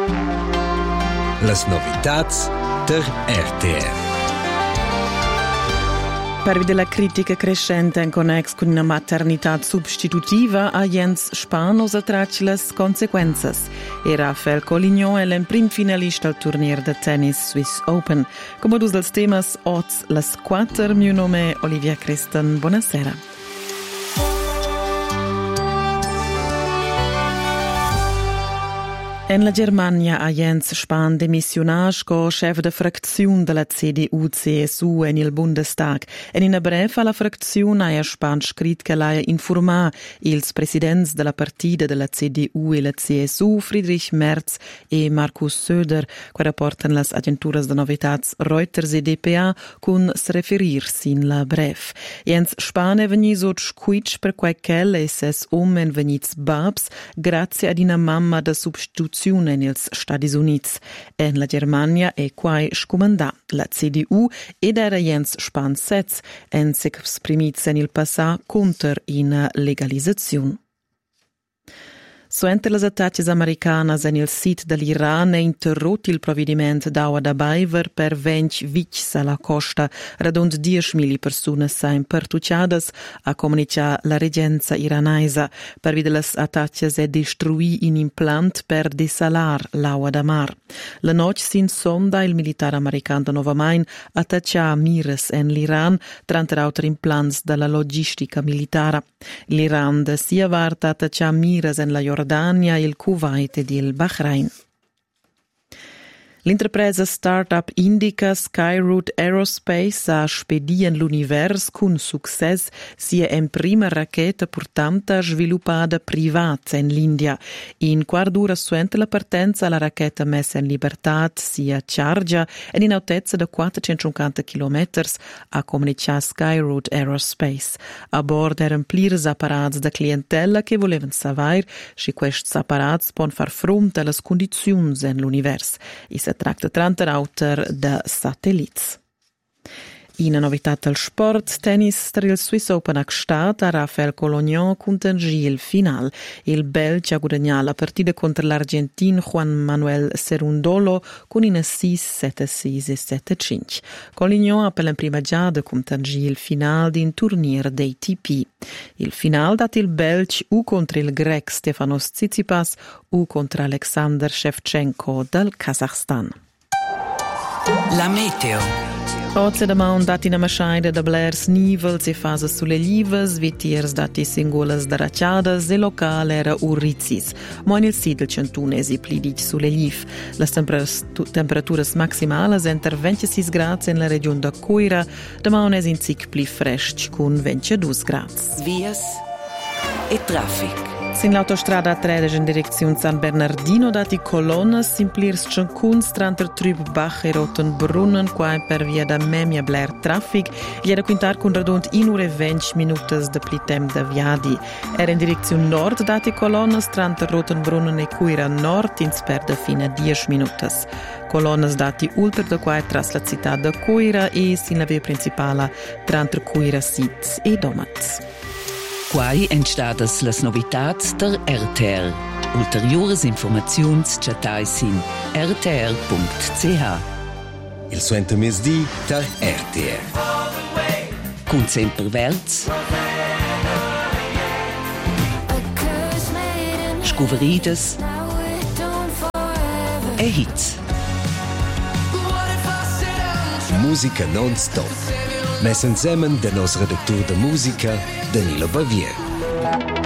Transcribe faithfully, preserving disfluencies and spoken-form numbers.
Las novitats der R T R. Per della critica crescente in connex con una maternità substitutiva a Jens Spahn osa tracci le conseguenze. E Rafael Collignon è il prim finalista al turnier de tennis Swiss Open. Come dus dels temas oz las quattro, mio nome è Olivia Christen. Buonasera. In la Germania a Jens Spahn demissionage co chef de frazione della C D U C S U en il Bundestag. En in bref alla frazione a Spahn scrit che la informa ils presidents della partida della C D U e la C S U Friedrich Merz e Markus Söder, che rapportan las agenturas de novitats Reuters e D P A con s referirsi in la bref. Jens Spahn è venuto squitch per quel che es um en venuts babs grazie ad una mamma de substituzione negli Stati Uniti. In la Germania è quai scomandà la C D U ed era Jens Spahn setz en se esprimits en il passà contro in legalizzazione. Suente les attacchi americanas en il sit dell'Iran è interrotto il provvedimento d'aua da baiver per venti vics alla costa. Radund diecimila persone sain pertucciadas a comunicare la regenza iranesa. Per via les attacchi è destruì un implant per desalar l'aua da mar. La notte sin sonda il militare americano novamente attaccia mires en l'Iran trante altri implants della logistica militare. L'Iran de sia varta attaccia mires en la Jordania, il Kuwait ed il Bahrain. L'interpresa startup indica Skyroot Aerospace ha spedito l'univers con successo sia in prima racchetta portante sviluppata privata in l'India. In quard'ora suente la partenza la racchetta messa in libertà sia chargia e in altezza di quattrocentocinquanta chilometri a comunicare Skyroot Aerospace. A bordo erano plirs apparati da clientela che volevano sapere se questi apparati possono far fronte alle condizioni nell'universo. E tratta trenta router da satelliti. In novità del sport, tennis per il Swiss Open a Gstaad a Rafael Collignon contagi il final. Il Belgio ha guadagnato la partita contro l'Argentino Juan Manuel Cerundolo con una sei sette sei e sette cinque. Collignon ha per la prima giada contagi il final di un turnier dei T P. Il final dat il Belgio u contro il grec Stefanos Tsitsipas u contro Alexander Shevchenko del Kazakhstan. La meteo. Oggi domani dati una masciaida da blers nivels e fase sulle livas, vitiers dati singolas da racciadas e locale era urrizis. Ma nel sito il centunesi plidic sulle liv. Le temperature maximali sono entre ventisei gradi nella regione da Coira, domani è in cic pli fresco con ventidue gradi. Vias e traffic. Sin l'autostrada A tredici in direzione San Bernardino dati colonne simplirs Ciancuns tranter Trübbach e Rottenbrunnen qua per via da Memia Blair traffic gli era quintar con radont in ore venti minuti de plitem da viadi. Era in direzione nord dati colonne tranter Rottenbrunnen e Cuira nord in sperde fino a dieci minuti. Colonne dati ulter da qua tras la città da Cuira e sin la via principale tranter Cuira Sit e Domat. Quai entstadas las novitats der R T R. Ulteriores informaziuns chatais in r t r punct c h. Il suente mesdì der R T R. Con sempre verts. Scuverides. E hits. Musica non-stop. Mess insieme del nostro redattore de musica, Danilo Bavier.